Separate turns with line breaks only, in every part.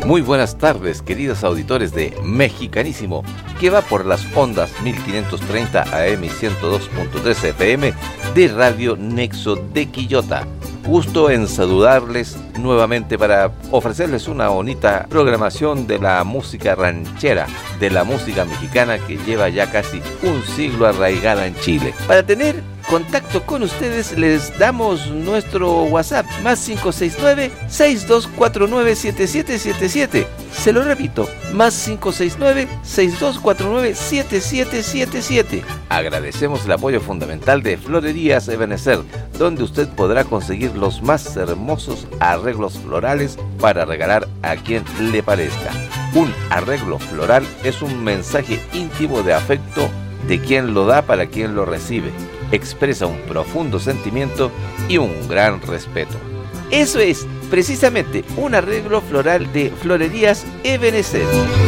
Muy buenas tardes, queridos auditores de Mexicanísimo, que va por las ondas 1530 AM y 102.3 FM de Radio Nexo de Quillota. Gusto en saludarles nuevamente para ofrecerles una bonita programación de la música ranchera, de la música mexicana que lleva ya casi un siglo arraigada en Chile. Para tener contacto con ustedes les damos nuestro WhatsApp, más 569-6249-7777. Se lo repito, más 569-6249-7777. Agradecemos el apoyo fundamental de Florerías Ebenezer, donde usted podrá conseguir los más hermosos arreglos florales para regalar a quien le parezca. Un arreglo floral es un mensaje íntimo de afecto de quien lo da para quien lo recibe. Expresa un profundo sentimiento y un gran respeto. Eso es, precisamente, un arreglo floral de Florerías Ebenezer.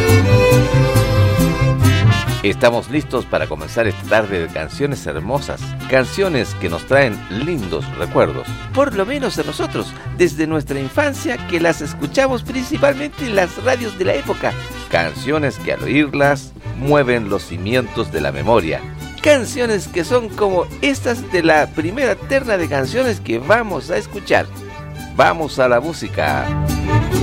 Estamos listos para comenzar esta tarde de canciones hermosas, canciones que nos traen lindos recuerdos, por lo menos a nosotros, desde nuestra infancia, que las escuchamos principalmente en las radios de la época, canciones que al oírlas mueven los cimientos de la memoria, canciones que son como estas de la primera terna de canciones que vamos a escuchar. Vamos a la música.